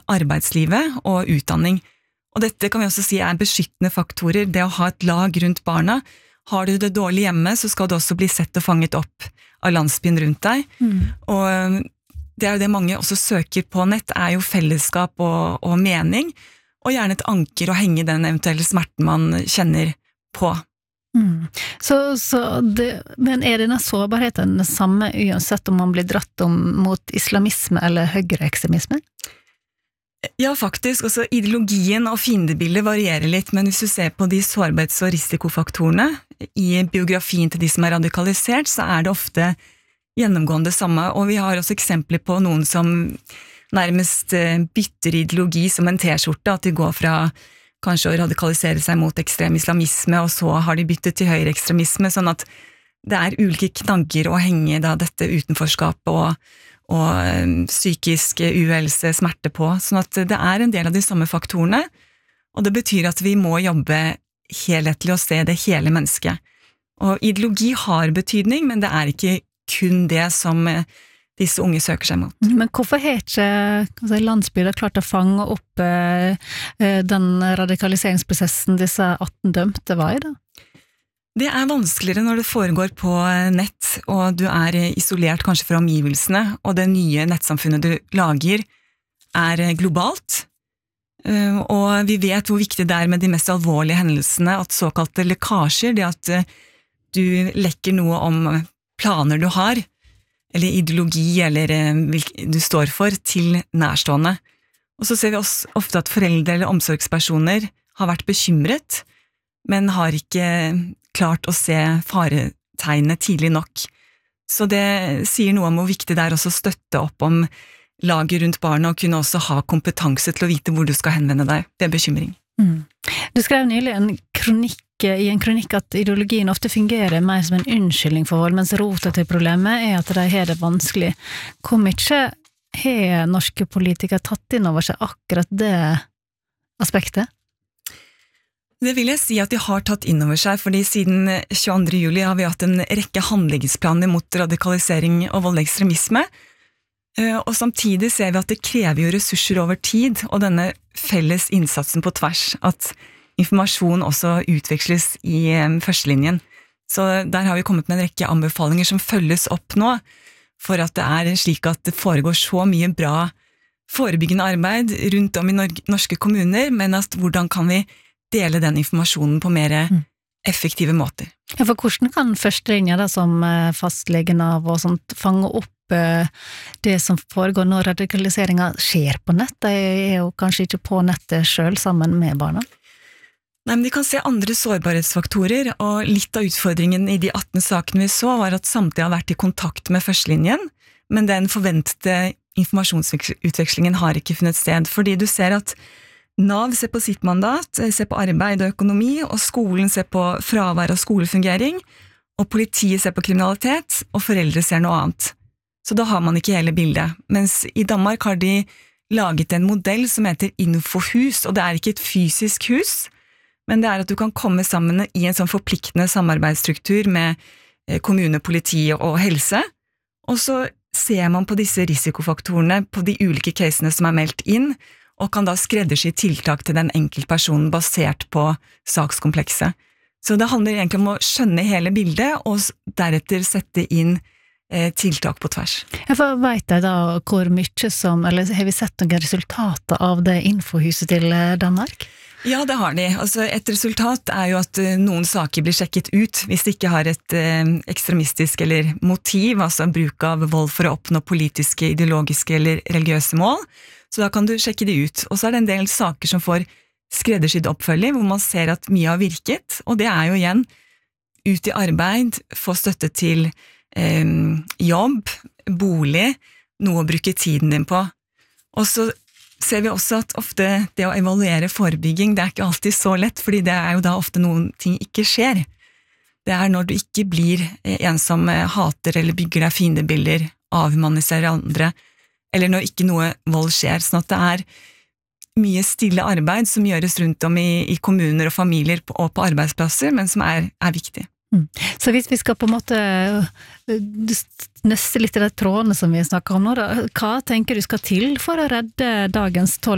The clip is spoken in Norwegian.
arbeidslivet og utdanning. Og dette kan vi også si beskyttende faktorer, det å ha et lag rundt barna. Har du det dårlig hjemme, så skal du også bli sett og fanget opp av landsbyen rundt deg. Og det jo det mange også søker på nett, jo fellesskap og mening, og gjerne et anker å henge den eventuelle smerten man kjenner på. Men denne sårbarheten det samme uansett om man blir dratt mot islamisme eller høyreekstremisme? Ja, faktisk. Også ideologien og fiendebildet varierer litt, men hvis du ser på de sårbarhets- og risikofaktorene i biografien til de som radikalisert, så det ofte gjennomgående samme, og vi har også eksempler på noen som nærmest bytter ideologi som en T-skjorte, at de går fra kanskje å radikalisere seg mot ekstrem islamisme, og så har de byttet til høyreekstremisme, sånn at det ulike knagger å henge dette utenforskapet og psykisk uhelse, smerte på, sånn at det en del av de samme faktorene, og det betyr at vi må jobbe helhetlig og se det hele mennesket. Og ideologi har betydning, men det ikke kun det som disse unge søker seg mot. Men hvorfor har ikke landsbyer klart å fange opp den radikaliseringsprosessen disse 18 dømte var i da? Det vanskeligere når det foregår på nett, og du isolert kanskje fra omgivelsene, og det nye nettsamfunnet du lager globalt. Og vi vet hvor viktig det med de mest alvorlige hendelsene, at såkalte lekkasjer, det at du lekker noe om planer du har, eller ideologi, eller du står for, til nærstående. Og så ser vi også ofte at foreldre eller omsorgspersoner har vært bekymret, men har ikke klart å se faretegnene tidlig nok. Så det sier noe om hvor viktig det også å støtte opp om laget rundt barna, og kunne også ha kompetanse til å vite hvor du skal henvende deg ved bekymring. Du skrev nylig i en kronikk at ideologien ofte fungerer mer som en unnskyldning for vold, mens rotet til problemet at de har det vanskelig. Hvor mye har norske politikere tatt inn over seg akkurat det aspektet? Det vil jeg si at de har tatt inn over seg, fordi siden 22. juli har vi hatt en rekke handlingsplaner mot radikalisering og voldelig ekstremisme, og samtidig ser vi at det krever jo ressurser over tid, og denne felles innsatsen på tvers, at informasjon også utveksles i førstelinjen. Så der har vi kommet med en rekke anbefalinger som følges opp nå, for at det slik at det foregår så mye bra forebyggende arbeid rundt om i norske kommuner, men at hvordan kan vi dele den informasjonen på mer effektive måter. Ja, for hvordan kan førstelinja som fastlegen av og sånt fange opp det som foregår når radikaliseringen skjer på nett? De jo kanskje ikke på nettet selv sammen med barna? Nei, men de kan se andre sårbarhetsfaktorer, og litt av utfordringen i de 18 sakene vi så var at samtlige har vært i kontakt med førstelinjen, men den forventede informasjonsutvekslingen har ikke funnet sted, fordi du ser at Nav ser på sitt mandat, ser på arbeid og økonomi, og skolen ser på fravær og skolefungering, og politiet ser på kriminalitet, og foreldre ser noe annet. Så da har man ikke hele bildet. Mens i Danmark har de laget en modell som heter Infohus, og det ikke et fysisk hus, men det at du kan komme sammen i en sånn forpliktende samarbeidsstruktur med kommune, politi og helse, og så ser man på disse risikofaktorene på de ulike casene som meldt inn, og kan da skreddersy tiltak til den enkeltpersonen basert på sakskomplekset. Så det handler egentlig om å skjønne hele bildet, og deretter sette inn tiltak på tvers. For vet jeg da hvor mye eller har vi sett noen resultater av det infohuset til Danmark? Ja, det har de. Altså, et resultat jo at noen saker blir sjekket ut hvis de ikke har et ekstremistisk eller motiv, altså bruk av vold for å oppnå politiske, ideologiske eller religiøse mål. Så da kan du sjekke de ut. Og så det en del saker som får skreddersydd oppfølging, hvor man ser at mye har virket, og det jo igjen ut i arbeid, få støtte til jobb, bolig, noe å bruke tiden din på. Og så ser vi også at ofte det å evaluere forebygging, det ikke alltid så lett, fordi det jo da ofte noen ting ikke skjer. Det når du ikke blir en som hater eller bygger deg fiendebilder, avhumaniserer andre, eller når ikke noe vold skjer, sånn at det mye stille arbeid som gjøres rundt om i kommuner og familier og på arbeidsplasser, men som viktig. Så hvis vi skal på en måte nøste litt i de trådene som vi snakker om nå, hva tenker du skal til for å redde dagens 12